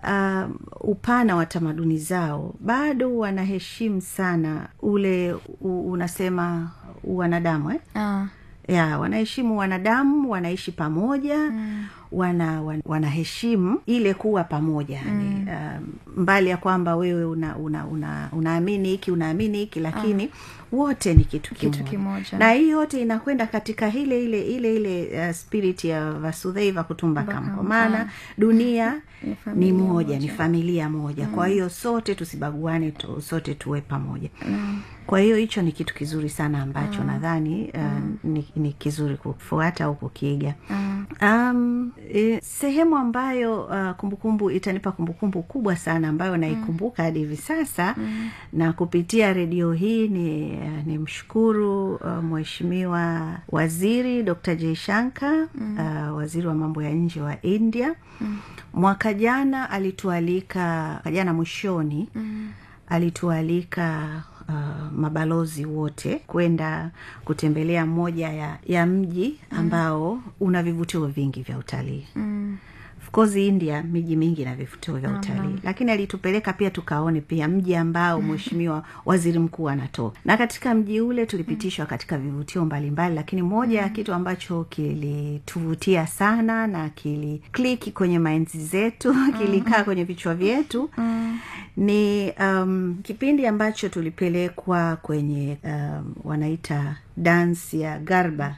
upana wa tamaduni zao, bado wanaheshimu sana ule unasema wanadamu ya wanaheshimu wanadamu, wanaishi pamoja, wanaheshimu ile kuwa pamoja. Mbali ya kwamba wewe unaamini hiki, unaamini hiki, lakini wote ni kitu kimoja. Na hii yote inakwenda katika ile spirit ya Vasudhaiva Kutumbakam, kwa maana dunia ni moja, ni familia moja. Kwa hiyo sote tusibaguane, sote tuwe pamoja. Kwa hiyo hicho ni kitu kizuri sana ambacho nadhani ni kizuri kufuata au kukiiga. Sehemu ambayo kumbukumbu itanipa kumbukumbu kubwa sana ambayo naikumbuka hadi hivi sasa, na kupitia redio hii ni mshukuru Mheshimiwa Waziri Dr. Jaishankar, waziri wa mambo ya nje wa India. Mwaka jana alitualika, jana mwishoni alitualika mabalozi wote kwenda kutembelea moja ya mji ambao una vivutio vingi vya utalii. Of course India miji mingi na vivutio vya utalii, lakini alitupeleka pia tukaone pia mji ambao Mheshimiwa Waziri Mkuu anatoka. Na katika mji ule tulipitishwa katika vivutio mbalimbali, lakini moja ya kitu ambacho kilituvutia sana na kilikliki kwenye minds zetu, kilikaa kwenye vichwa vyetu, ni kipindi ambacho tulipelekwa kwenye wanaita dance ya Garba,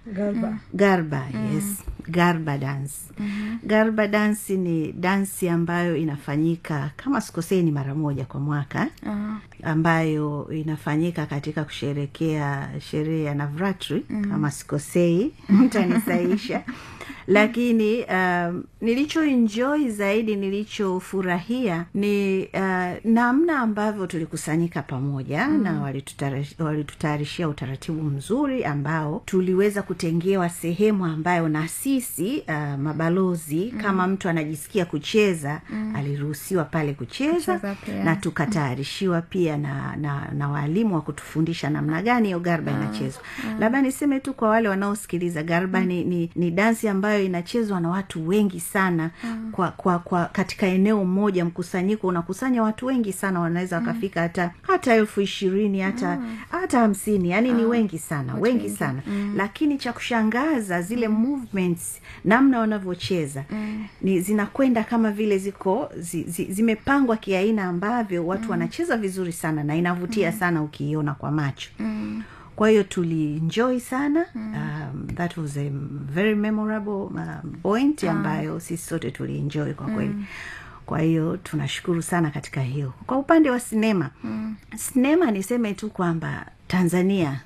yes, Garba dance. Garba dance ni dance ambayo inafanyika kama sikosei ni mara moja kwa mwaka, ambayo inafanyika katika kusherehekea sherehe ya Navratri, kama sikosei mtanisaisha. Lakini nilicho enjoy zaidi, nilicho furahia ni namna ambavyo tulikusanyika pamoja, na walitutayarishia utaratibu mzuri ambao tuliweza kutengewa sehemu ambayo na sisi mabalozi kama mtu anajisikia kucheza aliruhusiwa pale kucheza, na tukatayarishiwa pia na walimu wa kutufundisha namna gani hiyo Garba inachezwa. Labda niseme tu kwa wale wanaosikiliza, Garba ni dansi ambayo inachezwa na watu wengi sana kwa katika eneo moja. Mkusanyiko unakusanya watu wengi sana, wanaweza wakafika hata 20,000 hata 50, yani ni wengi sana. Lakini cha kushangaza zile movements, namna wanavyocheza ni zinakwenda kama vile zimepangwa kiaina ambavyo watu wanacheza vizuri sana, na inavutia sana ukiiona kwa macho. Kwa hiyo tulienjoy sana. That was a very memorable point ambayo sisi sote tulienjoy kwa kweli. Kwa hiyo tunashukuru sana katika hiyo. Kwa upande wa sinema niseme tu kwamba Tanzania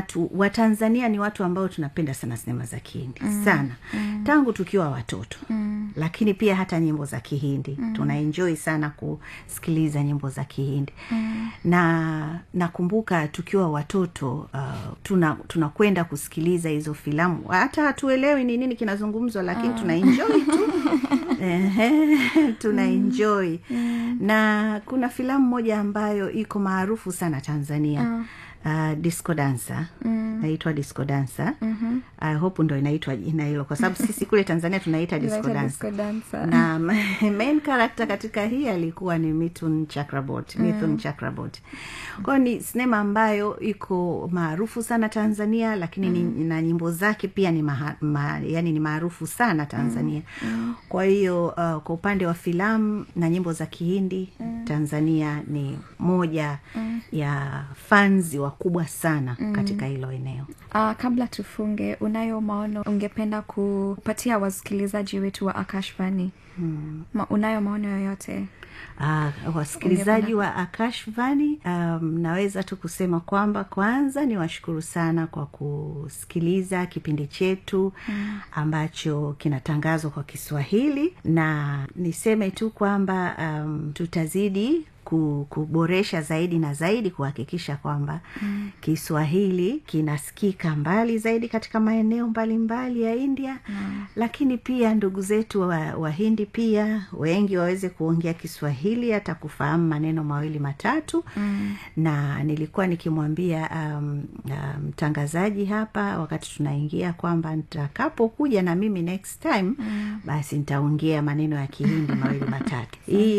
ni watu ambao tunapenda sana sinema za Kihindi sana tangu tukiwa watoto. Lakini pia hata nyimbo za Kihindi tunaenjoy sana kusikiliza nyimbo za Kihindi. Na nakumbuka tukiwa watoto tunakwenda kusikiliza hizo filamu, hata hatuelewi ni nini kinazungumzwa, lakini tunaenjoy tu. Tunaenjoy. Na kuna filamu moja ambayo iko maarufu sana Tanzania, Disco Dancer, inaitwa Disco Dancer. I hope ndo inaitwa jina hilo, kwa sababu sisi kule Tanzania tunaita Disco Dancer. Na main character katika hii alikuwa ni Mithun Chakraborty. Kwa ni sinema ambayo iko maarufu sana Tanzania, lakini na nyimbo zake pia ni yani ni maarufu sana Tanzania. Kwa hiyo kwa upande wa filamu na nyimbo za Kihindi, Tanzania ni moja ya fans wakubwa sana katika hilo eneo. Kabla tufunge, unayo maono ungependa kupatia wasikilizaji wetu wa Akashvani? Unayo maono yoyote? Wasikilizaji wa Akashvani, naweza tu kusema kwamba kwanza ni washukuru sana kwa kusikiliza kipindi chetu ambacho kinatangazwa kwa Kiswahili, na niseme tu kwamba tutazidi kuboresha zaidi na zaidi kuhakikisha kwamba Kiswahili kinasikika mbali zaidi katika maeneo mbalimbali ya India. Lakini pia ndugu zetu wa Hindi pia wengi waweze kuongea Kiswahili, hata kufahamu maneno mawili matatu. Na nilikuwa nikimwambia mtangazaji hapa wakati tunaingia kwamba nitakapokuja na mimi next time, basi nitaongea maneno ya Kihindi mawili matatu.